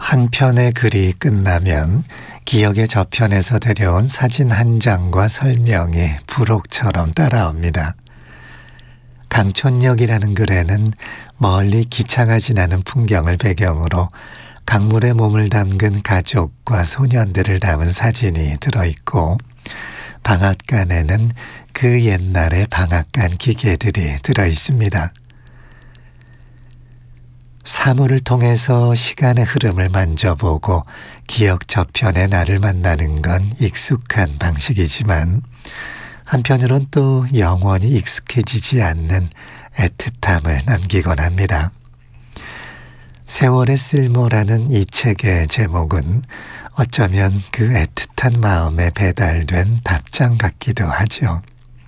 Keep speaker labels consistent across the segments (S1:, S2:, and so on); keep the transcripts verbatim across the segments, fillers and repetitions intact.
S1: 한 편의 글이 끝나면 기억의 저편에서 데려온 사진 한 장과 설명이 부록처럼 따라옵니다. 강촌역이라는 글에는 멀리 기차가 지나는 풍경을 배경으로 강물에 몸을 담근 가족과 소년들을 담은 사진이 들어있고, 방앗간에는 그 옛날의 방앗간 기계들이 들어있습니다. 사물을 통해서 시간의 흐름을 만져보고 기억 저편의 나를 만나는 건 익숙한 방식이지만, 한편으론 또 영원히 익숙해지지 않는 애틋함을 남기곤 합니다. 세월의 쓸모라는 이 책의 제목은 어쩌면 그 애틋한 마음에 배달된 답장 같기도 하죠.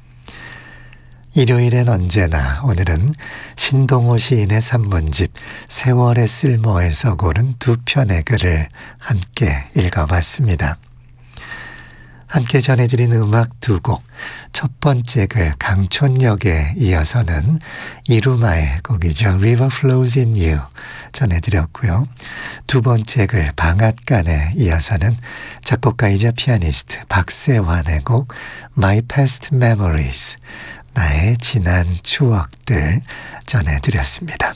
S1: 일요일엔 언제나, 오늘은 신동호 시인의 산문집 세월의 쓸모에서 고른 두 편의 글을 함께 읽어봤습니다. 함께 전해드린 음악 두 곡, 첫 번째 글 강촌역에 이어서는 이루마의 곡이죠. River Flows in You 전해드렸고요. 두 번째 글 방앗간에 이어서는 작곡가이자 피아니스트 박세환의 곡 My Past Memories, 나의 지난 추억들 전해드렸습니다.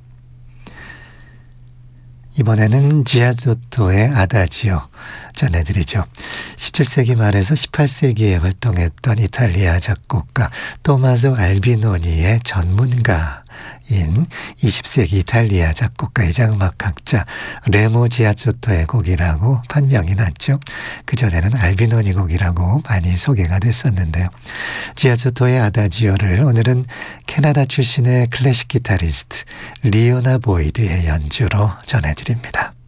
S1: 이번에는 지아조토의 아다지오 전해드리죠. 십칠 세기 말에서 십팔 세기에 활동했던 이탈리아 작곡가 토마소 알비노니의 전문가인 이십 세기 이탈리아 작곡가이자 음악학자 레모 지아조토의 곡이라고 판명이 났죠. 그전에는 알비노니 곡이라고 많이 소개가 됐었는데요. 지아조토의 아다지오를 오늘은 캐나다 출신의 클래식 기타리스트 리오나 보이드의 연주로 전해드립니다.